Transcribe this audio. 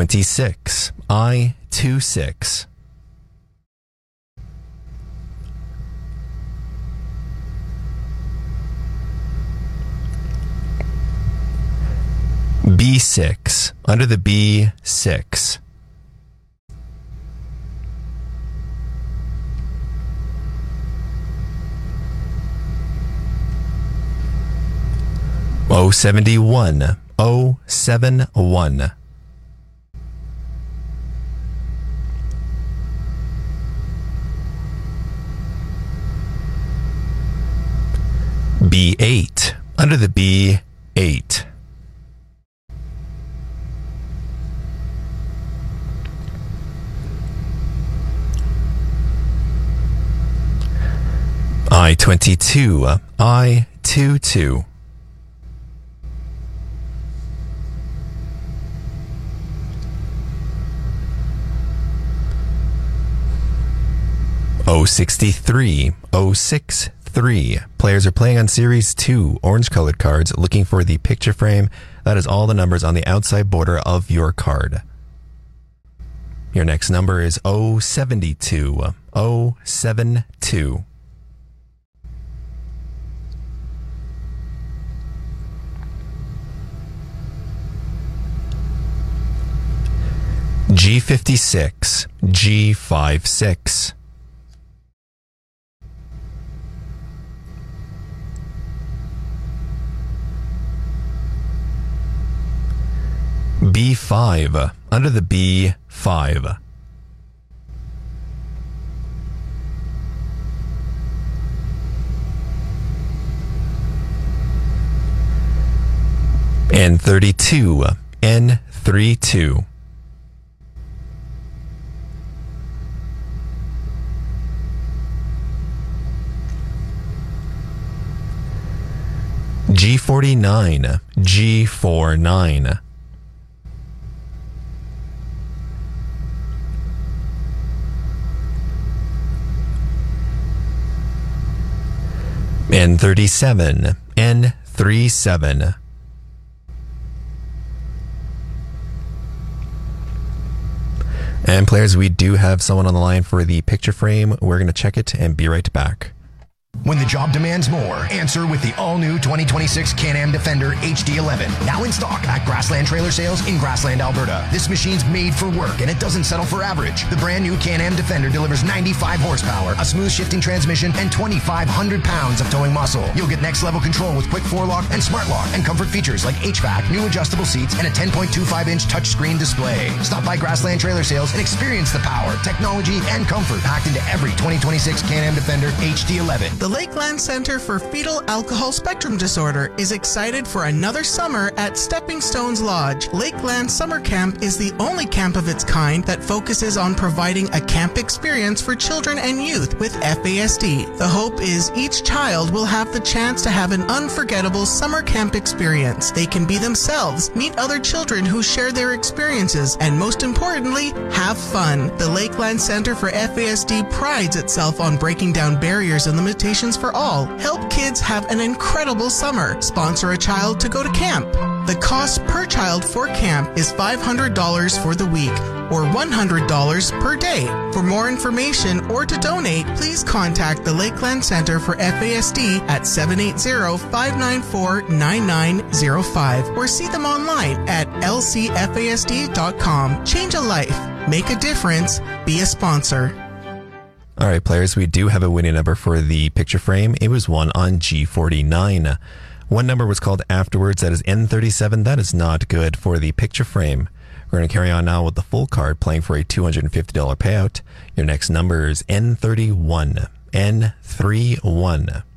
I-26, I-26. B6, under the B6. O71, O71. B8, under the B8. I-22, I-22. O63, O63. Players are playing on Series 2, orange-colored cards, looking for the picture frame. That is all the numbers on the outside border of your card. Your next number is O72, O72. G56, G56. B5, under the B5. N32, N32. G49, G49. N37, N37. And players, we do have someone on the line for the picture frame. We're going to check it and be right back. When the job demands more, answer with the all-new 2026 Can-Am Defender HD11. Now in stock at Grassland Trailer Sales in Grassland, Alberta. This machine's made for work and it doesn't settle for average. The brand new Can-Am Defender delivers 95 horsepower, a smooth shifting transmission, and 2,500 pounds of towing muscle. You'll get next-level control with quick forelock and smart lock, and comfort features like HVAC, new adjustable seats, and a 10.25-inch touchscreen display. Stop by Grassland Trailer Sales and experience the power, technology, and comfort packed into every 2026 Can-Am Defender HD11. The Lakeland Center for Fetal Alcohol Spectrum Disorder is excited for another summer at Stepping Stones Lodge. Lakeland Summer Camp is the only camp of its kind that focuses on providing a camp experience for children and youth with FASD. The hope is each child will have the chance to have an unforgettable summer camp experience. They can be themselves, meet other children who share their experiences, and most importantly, have fun. The Lakeland Center for FASD prides itself on breaking down barriers and limitations for all. Help kids have an incredible summer. Sponsor a child to go to camp. The cost per child for camp is $500 for the week or $100 per day. For more information or to donate, please contact the Lakeland Center for FASD at 780-594-9905 or see them online at lcfasd.com. Change a life. Make a difference. Be a sponsor. All right, players, we do have a winning number for the picture frame. It was one on G49. One number was called afterwards. That is N37. That is not good for the picture frame. We're going to carry on now with the full card, playing for a $250 payout. Your next number is N31. N31.